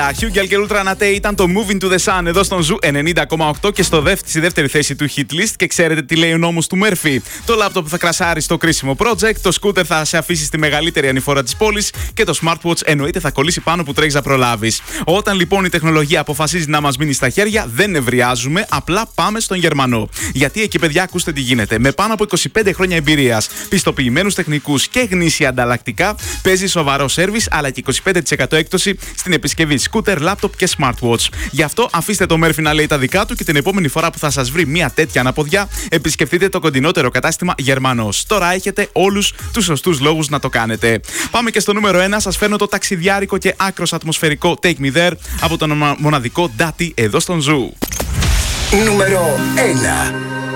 Hugel και Ultra Nate ήταν το Moving to the Sun εδώ στον Ζου 90,8 και στη δεύτερη θέση του hit list. Και ξέρετε τι λέει ο νόμος του Μέρφυ. Το λάπτοπ θα κρασάρει στο κρίσιμο project, το σκούτερ θα σε αφήσει στη μεγαλύτερη ανηφόρα της πόλης και το smartwatch εννοείται θα κολλήσει πάνω που τρέχεις να προλάβεις. Όταν λοιπόν η τεχνολογία αποφασίζει να μας μείνει στα χέρια, δεν νευριάζουμε, απλά πάμε στον Γερμανό. Γιατί εκεί, παιδιά, ακούστε τι γίνεται. Με πάνω από 25 χρόνια εμπειρίας, πιστοποιημένους τεχνικούς και γνήσια ανταλλακτικά, παίζει σοβαρό σέρβις αλλά και 25% έκπτωση στην επισκευή σκούτερ, λάπτοπ και smartwatch. Γι' αυτό αφήστε το Μέρφυ να λέει τα δικά του και την επόμενη φορά που θα σας βρει μια τέτοια αναποδιά, επισκεφτείτε το κοντινότερο κατάστημα Γερμανός. Τώρα έχετε όλους τους σωστούς λόγους να το κάνετε. Πάμε και στο νούμερο 1. Σας φέρνω το ταξιδιάρικο και άκρος ατμοσφαιρικό Take Me There από τον μοναδικό Dati εδώ στον Ζου. Νούμερο 1.